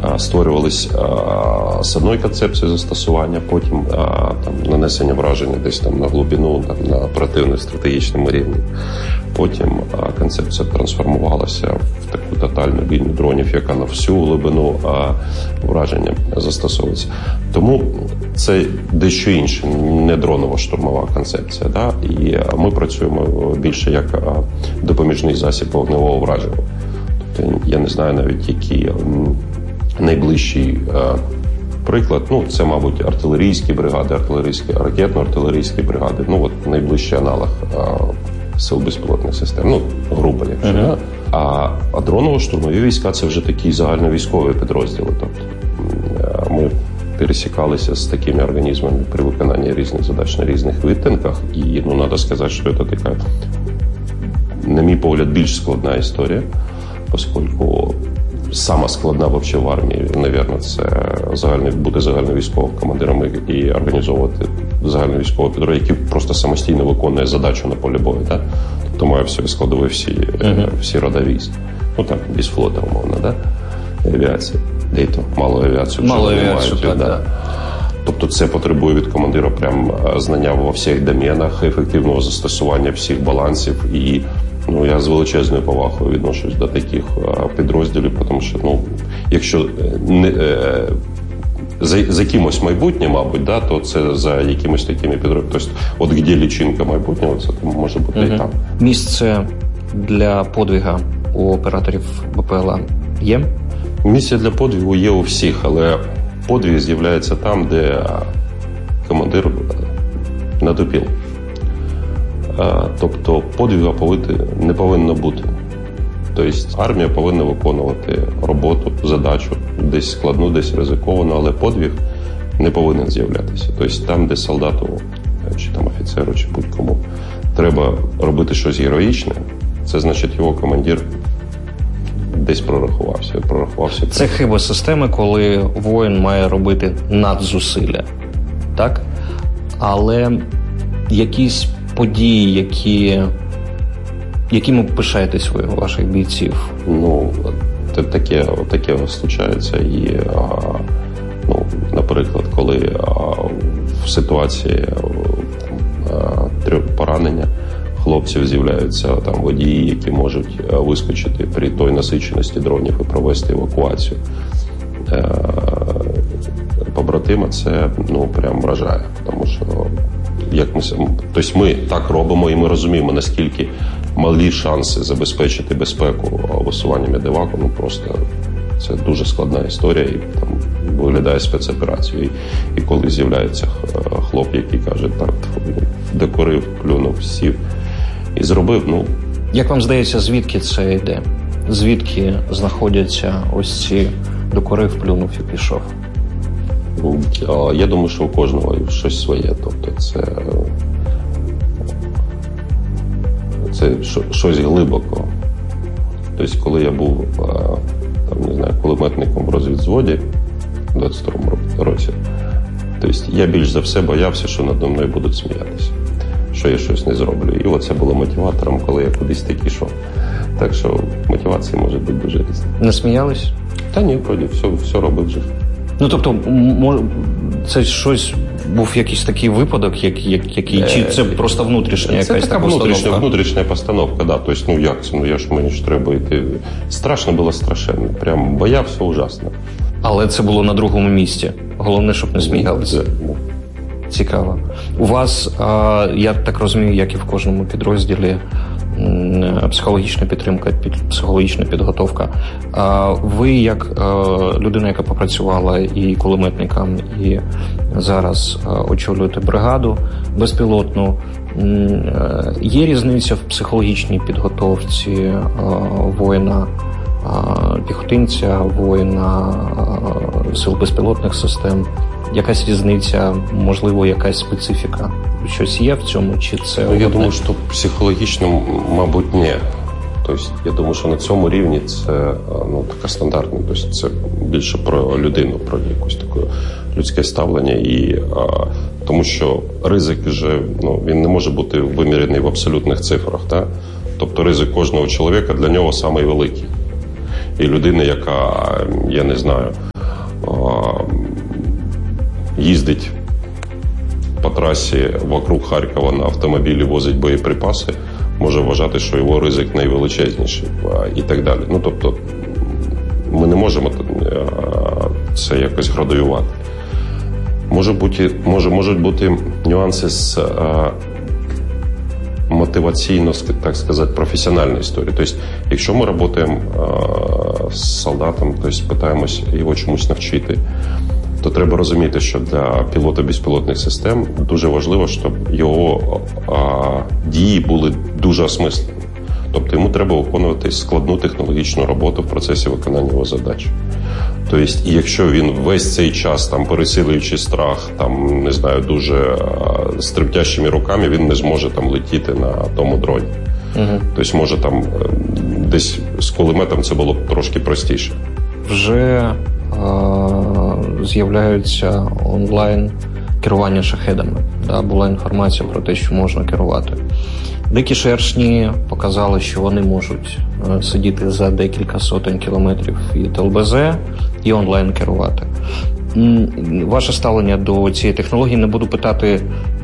створювались з одної концепції застосування, потім там, нанесення враження десь там на глибину, там, на оперативно-стратегічному рівні. Потім концепція трансформувалася в таку тотальну війну дронів, яка на всю глибину враження застосовується. Тому це дещо інше, не дронова-штурмова концепція. Да? І ми працюємо більше як допоміжний засіб вогневого враження. Тобто я не знаю навіть, які найближчий приклад, це, мабуть, артилерійські бригади, ракетно-артилерійські бригади, от найближчий аналог сил безпілотних систем, грубо якщо. А дроново-штурмові війська – це вже такі загальновійськові підрозділи. Тобто ми пересікалися з такими організмами при виконанні різних задач на різних відтинках, і, треба сказати, що це така, на мій погляд, більш складна історія, оскільки сама складна взагалі в армії, мабуть, це бути загальновійськовим командиром і організовувати загальновійськовий підрозділ, який просто самостійно виконує задачу на полі бою. Да? Тобто має всі складові, всі рода військ. Так, без флота, умовно, да? Авіація. Де й то, малу авіацію вже мають. Да. Тобто це потребує від командира прям знання во всіх доменах, ефективного застосування всіх балансів. І я з величезною повагою відношусь до таких підрозділів, тому що, якщо не за якимось майбутнє, мабуть, да, то це за якимось такими підрозділами. Тобто, от де лічинка майбутнього, це може бути і там. Місце для подвига у операторів БПЛА є? Місце для подвигу є у всіх, але подвиг з'являється там, де командир натупив. Тобто подвига не повинно бути. Тобто армія повинна виконувати роботу, задачу, десь складну, десь ризиковану, але подвиг не повинен з'являтися. Тобто там, де солдату, чи там офіцеру, чи будь-кому треба робити щось героїчне, це значить його командир десь прорахувався. Це хиба системи, коли воїн має робити надзусилля, так? Але якісь події, якими пишаєтесь ви, ваших бійців? Таке случається. І, наприклад, коли в ситуації поранення хлопців з'являються там водії, які можуть вискочити при той насиченості дронів і провести евакуацію побратима, це прям вражає. Тому що ми так робимо, і ми розуміємо, наскільки малі шанси забезпечити безпеку висуванням медеваку. Просто це дуже складна історія, і там виглядає спецоперацією. І коли з'являється хлоп, який каже, так, докорив, плюнув, сів і зробив. Як вам здається, звідки це йде? Звідки знаходяться ось ці докорив, плюнув і пішов? Я думаю, що у кожного щось своє. Тобто це щось глибоко. Тобто, коли я був кулеметником в розвідзводі в 22-му році, тобто я більш за все боявся, що надо мною будуть сміятися, що я щось не зроблю. І це було мотиватором, коли я кудись таки йшов. Так що мотивації може бути дуже різні. Не сміялись? Та ні, вроді, все робив же. Тобто, це щось був якийсь такий випадок, який чи це просто внутрішня якась постановка? Це така внутрішня постановка, да. Тобто, як це? Мені ж треба йти. Страшно було страшенно. Прям боявся ужасно. Але це було на другому місці. Головне, щоб не сміялися. Цікаво. У вас, я так розумію, як і в кожному підрозділі, психологічна підтримка, психологічна підготовка. Ви, як людина, яка попрацювала і кулеметником, і зараз очолюєте бригаду безпілотну, є різниця в психологічній підготовці воїна, піхотинця, воїна сил безпілотних систем? Якась різниця, можливо, якась специфіка? Щось є в цьому? Чи це я думаю, що психологічно, мабуть, ні. Тобто, я думаю, що на цьому рівні це така стандартна. Тобто, це більше про людину, про якусь таке людське ставлення. І, тому що ризик же, він не може бути вимірений в абсолютних цифрах. Да? Тобто ризик кожного чоловіка для нього самий великий. І людина, яка, я не знаю, їздить по трасі вокруг Харкова на автомобілі, возить боєприпаси, може вважати, що його ризик найвеличезніший і так далі. Ну, тобто, ми не можемо це якось градуювати. Можуть бути нюанси з мотиваційно, так сказати, професіональної історії. Тобто, якщо ми працюємо з солдатом, тобто питаємось його чомусь навчити, то треба розуміти, що для пілота безпілотних систем дуже важливо, щоб його дії були дуже осмислені. Тобто йому треба виконувати складну технологічну роботу в процесі виконання його задач. Тобто, і якщо він весь цей час, там, пересилюючи страх, там, не знаю, дуже з тремтящими руками, він не зможе там летіти на тому дроні. Тобто, може, там десь з кулеметом це було б трошки простіше. Вже з'являються онлайн керування шахедами. Да, була інформація про те, що можна керувати. Дикі шершні показали, що вони можуть сидіти за декілька сотень кілометрів від ЛБЗ і онлайн керувати. Ваше ставлення до цієї технології, не буду питати,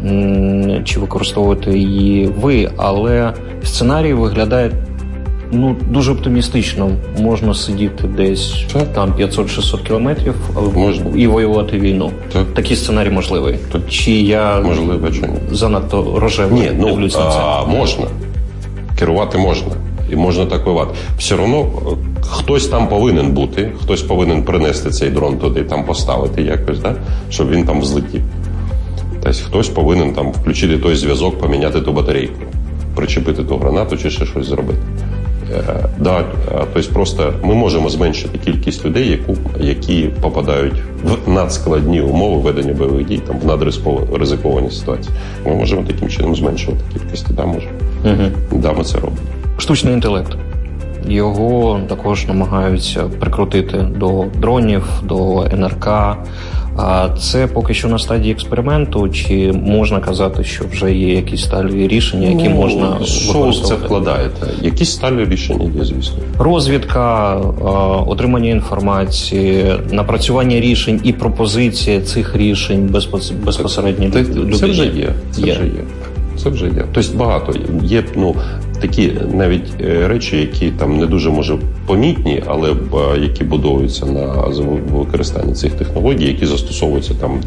чи використовуєте її ви, але сценарій виглядає дуже оптимістично. Можна сидіти десь там 500-600 кілометрів і воювати війну. Так. Такий сценарій можливий. Так. Чи я занадто рожево дивлюсь на це? Можна. Керувати можна. І можна так воювати. Все одно хтось там повинен бути, хтось повинен принести цей дрон туди, там поставити якось, да? Щоб він там взлетів. Тобто хтось повинен там включити той зв'язок, поміняти ту батарейку, причепити ту гранату чи ще щось зробити. Да, тобто просто ми можемо зменшити кількість людей, які попадають в надскладні умови ведення бойових дій, там в надризиковані ситуації. Ми можемо таким чином зменшувати кількість. Да, можемо. Да, ми це робимо. Штучний інтелект. Його також намагаються прикрутити до дронів, до НРК. Це поки що на стадії експерименту, чи можна казати, що вже є якісь сталеві рішення, які можна використовувати? Що це вкладаєте? Якісь сталеві рішення є, звісно. Розвідка, отримання інформації, напрацювання рішень і пропозиція цих рішень безпосередньо людині. Це вже є. Це вже є. Тобто багато. Є такі навіть речі, які там не дуже, може, помітні, але які будуються на використанні цих технологій, які застосовуються там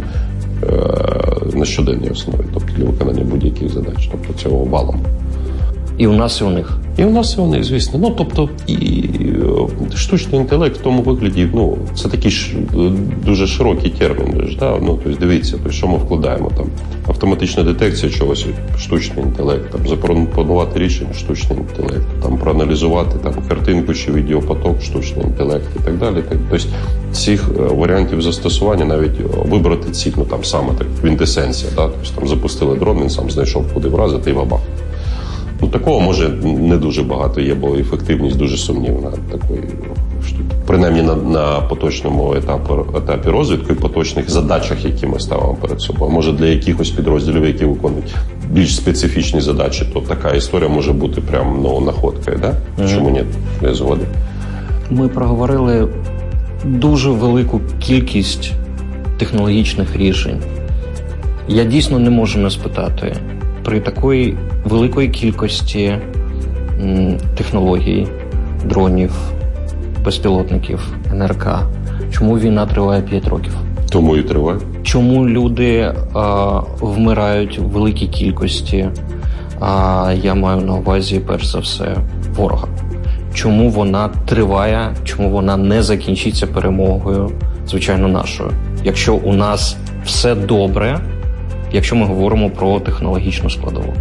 на щоденній основі, тобто для виконання будь-яких задач, тобто цього валом. І у нас, і у них. І у нас, і у них, звісно. Тобто, і штучний інтелект в тому вигляді, це такий дуже широкий термін. Да? Тобто, дивіться, що ми вкладаємо там. Автоматична детекція чогось, штучний інтелект, там, запропонувати рішення, штучний інтелект, там, проаналізувати там, картинку чи відеопоток, штучний інтелект і так далі. Тобто, цих варіантів застосування навіть вибрати цих, там саме так, квінтесенція. Да? Тобто, там запустили дрон, він сам знайшов, куди вразити і бабах. Такого, може, не дуже багато є, бо ефективність дуже сумнівна такої штуки. Принаймні на поточному етапі розвитку і поточних задачах, які ми ставимо перед собою. Може, для якихось підрозділів, які виконують більш специфічні задачі, то така історія може бути прям находкою, да? Чому ні? Я згоден. Ми проговорили дуже велику кількість технологічних рішень. Я дійсно не можу не спитати, при такої великої кількості технологій, дронів, безпілотників, НРК, чому війна триває 5 років? Тому і триває. Чому люди вмирають в великій кількості, я маю на увазі, перш за все, ворога? Чому вона триває, чому вона не закінчиться перемогою, звичайно, нашою? Якщо у нас все добре, якщо ми говоримо про технологічну складову.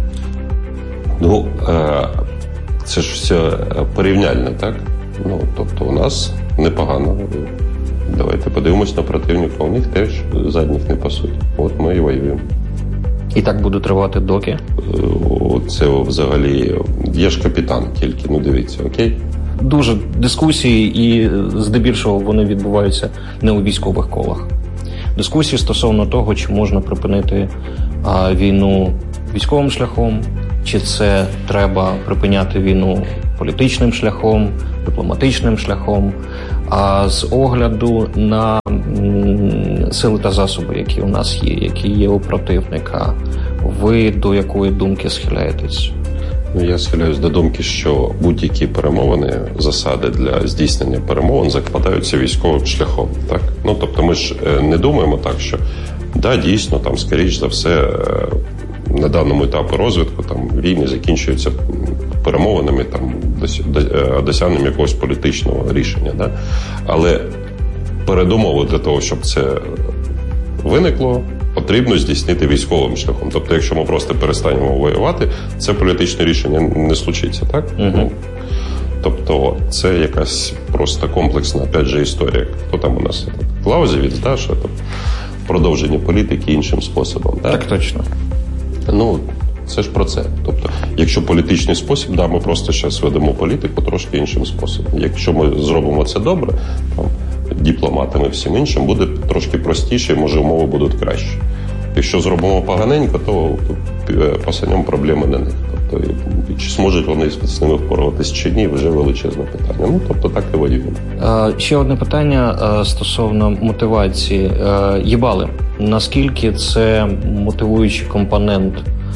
Це ж все порівняльне, так? Тобто у нас непогано. Давайте подивимось на противника. У них теж задніх не пасуть. От ми і воюємо. І так буде тривати доки? Це взагалі... Я ж капітан тільки, дивіться, окей? Дуже дискусії, і здебільшого вони відбуваються не у військових колах. Дискусії стосовно того, чи можна припинити війну військовим шляхом, чи це треба припиняти війну політичним шляхом, дипломатичним шляхом. А з огляду на сили та засоби, які у нас є, які є у противника, ви до якої думки схиляєтесь? Я схиляюсь до думки, що будь-які перемовини, засади для здійснення перемовин закладаються військовим шляхом. Так? Тобто ми ж не думаємо так, що дійсно, там, скоріш за все, на даному етапі розвитку війни закінчуються перемовинами, досягненням якогось політичного рішення. Да? Але передумову для того, щоб це виникло, потрібно здійснити військовим шляхом. Тобто, якщо ми просто перестанемо воювати, це політичне рішення не случиться, так? Угу. Тобто, це якась просто комплексна, опять же, історія. Хто там у нас? Клаузевіц, да? Що там? Продовження політики іншим способом. Да? Так, точно. Це ж про це. Тобто, якщо політичний спосіб, ми просто зараз ведемо політику трошки іншим способом. Якщо ми зробимо це добре, дипломатами, всім іншим, буде трошки простіше і, може, умови будуть кращі. Якщо зробимо поганенько, то посадимо проблеми на них. Тобто, чи зможуть вони з ними впоратись чи ні, вже величезне питання. Тобто, так і воюємо. Ще одне питання стосовно мотивації. Їбали. Наскільки це мотивуючий компонент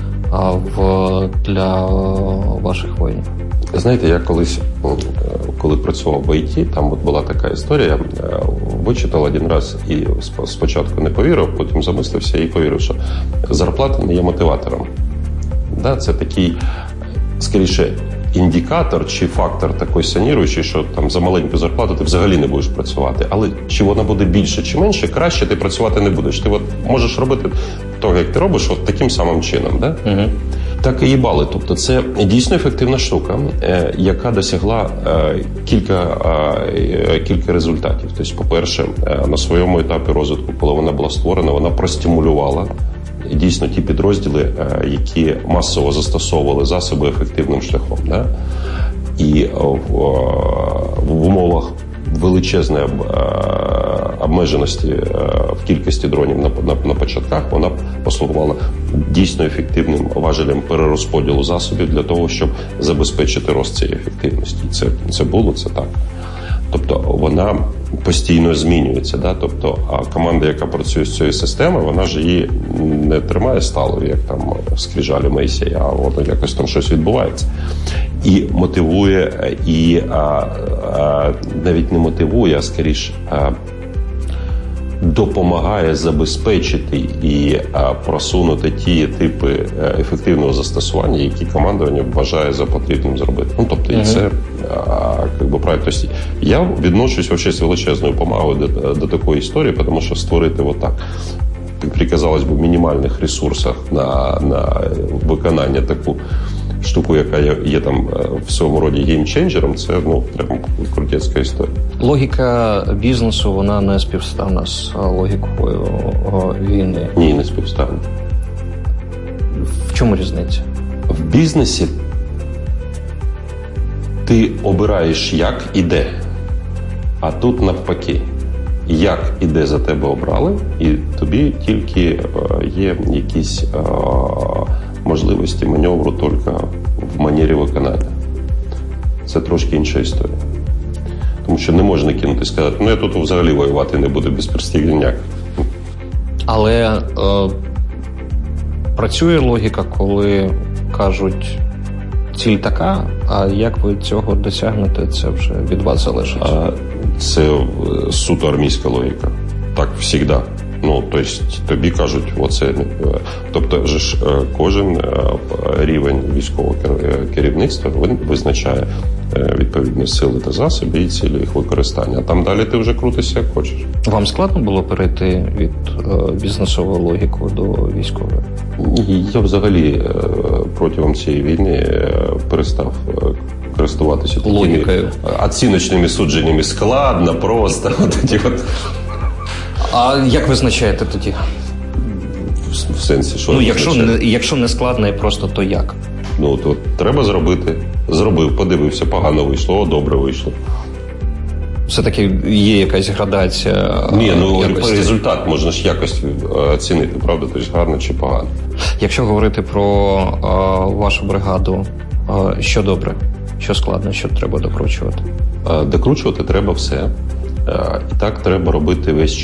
для ваших воїнів? Знаєте, я колись, коли працював в ІТ, там була така історія, вичитав один раз і спочатку не повірив, потім замислився і повірив, що зарплата не є мотиватором. Це такий, скоріше, індикатор чи фактор такий саніруючий, що там за маленьку зарплату ти взагалі не будеш працювати. Але чи вона буде більше чи менше, краще ти працювати не будеш. Ти можеш робити того, як ти робиш, таким самим чином. Да? Угу. Так і їбали. Тобто це дійсно ефективна штука, яка досягла кілька результатів. Тобто, по-перше, на своєму етапі розвитку, коли вона була створена, вона простимулювала дійсно ті підрозділи, які масово застосовували засоби ефективним шляхом. Да? І в умовах величезної обмеженості в кількості дронів на початках вона послугувала дійсно ефективним важелем перерозподілу засобів для того, щоб забезпечити рост цієї ефективності. Це було, це так. Тобто вона постійно змінюється. Да? Тобто, а команда, яка працює з цією системою, вона ж її не тримає сталою, як там скрижалі Мойсея, а воно якось там щось відбувається. І мотивує, і навіть не мотивує, а скоріше допомагає забезпечити і просунути ті типи ефективного застосування, які командування вважає за потрібним зробити. Тобто, і це правильно. Тобто, я відношусь вообще з величезною повагою до такої історії, тому що створити отак, при, казалось би, мінімальних ресурсах на виконання таку штуку, яка є там в своєму роді геймченджером, це прям крутецька історія. Логіка бізнесу, вона не співставна з логікою війни. Ні, не співставна. В чому різниця? В бізнесі ти обираєш, як і де. А тут навпаки. Як і де за тебе обрали, і тобі тільки є якісь можливості маневру тільки в манері виконання. Це трошки інша історія. Тому що не можна кинути і сказати, я тут взагалі воювати не буду без перспектив ніяк. Але працює логіка, коли кажуть, ціль така, а як ви цього досягнете, це вже від вас залежить. Це суто армійська логіка. Так завжди. Тобто тобі кажуть, оце. Тобто ж кожен рівень військового керівництва визначає відповідні сили та засоби і цілі їх використання. А там далі ти вже крутишся, як хочеш. Вам складно було перейти від бізнесової логіки до військової? Я взагалі протягом цієї війни перестав користуватися логікою, оціночними судженнями. Складно, просто. А як визначаєте тоді? В сенсі, що? Якщо не складно і просто, то як? То треба зробити. Зробив, подивився, погано вийшло, добре вийшло. Все-таки є якась градація? Ні, результат можна ж якось оцінити, правда? Тобто гарно чи погано. Якщо говорити про вашу бригаду, що добре, що складно, що треба докручувати? Докручувати треба все. І так треба робити весь час.